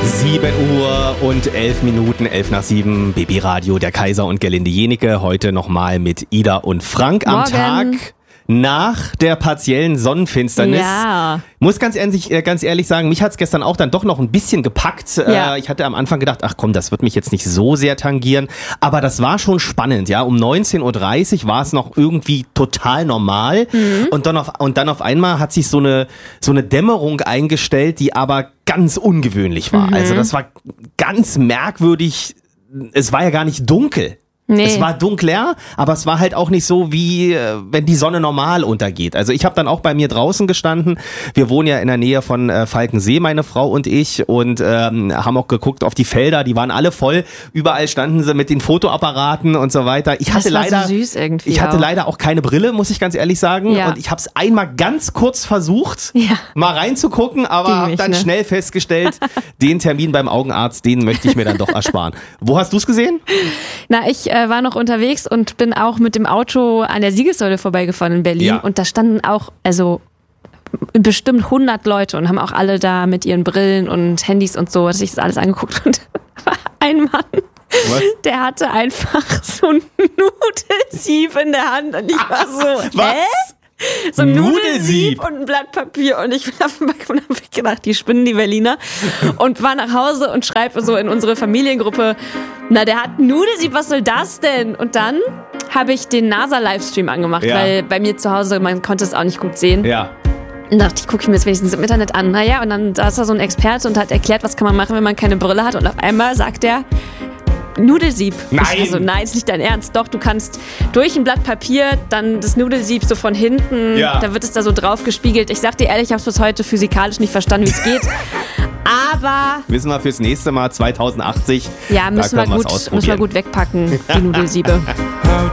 7:11, 11:07, BB Radio, der Kaiser und Gerlinde Jenicke. Heute nochmal mit Ida und Frank am Tag nach der partiellen Sonnenfinsternis. Ja. Muss ganz ehrlich sagen, mich hat's gestern auch dann doch noch ein bisschen gepackt. Ja. Ich hatte am Anfang gedacht, ach komm, das wird mich jetzt nicht so sehr tangieren. Aber das war schon spannend, ja. Um 19:30 Uhr war es noch irgendwie total normal. Und dann auf einmal hat sich so eine Dämmerung eingestellt, die aber ganz ungewöhnlich war. Also das war ganz merkwürdig. Es war ja gar nicht dunkel. Nee. Es war dunkler, aber es war halt auch nicht so, wie wenn die Sonne normal untergeht. Also ich habe dann auch bei mir draußen gestanden. Wir wohnen ja in der Nähe von Falkensee, meine Frau und ich, und haben auch geguckt auf die Felder. Die waren alle voll. Überall standen sie mit den Fotoapparaten und so weiter. Ich hatte leider auch keine Brille, muss ich ganz ehrlich sagen. Ja. Und ich habe es einmal ganz kurz versucht, Ja. mal reinzugucken, aber habe dann schnell festgestellt, den Termin beim Augenarzt, den möchte ich mir dann doch ersparen. Wo hast du es gesehen? Na, ich war noch unterwegs und bin auch mit dem Auto an der Siegessäule vorbeigefahren in Berlin. Ja. Und da standen auch, bestimmt 100 Leute und haben auch alle da mit ihren Brillen und Handys und so, hat sich das alles angeguckt. Und da war ein Mann, der hatte einfach so ein Nudelsieb in der Hand. Und ich war so, Was? hä? So ein Nudelsieb? Nudelsieb und ein Blatt Papier. Und ich bin auf dem Balkon und hab gedacht, die spinnen, die Berliner. Und war nach Hause und schreibe so in unsere Familiengruppe, na, der hat ein Nudelsieb, was soll das denn? Und dann habe ich den NASA-Livestream angemacht, weil bei mir zu Hause, man konnte es auch nicht gut sehen. Ja. Und dachte ich, gucke ich mir das wenigstens im Internet an. Naja, und dann saß da so ein Experte und hat erklärt, was kann man machen, wenn man keine Brille hat. Und auf einmal sagt er, Nudelsieb. Nein. Ich war so, nein, ist nicht dein Ernst. Doch, du kannst durch ein Blatt Papier dann das Nudelsieb so von hinten, da wird es da so drauf gespiegelt. Ich sag dir ehrlich, ich habe es bis heute physikalisch nicht verstanden, wie es geht. Aber Wissen wir fürs nächste Mal 2080. ja, müssen wir gut wegpacken, die Nudelsiebe. How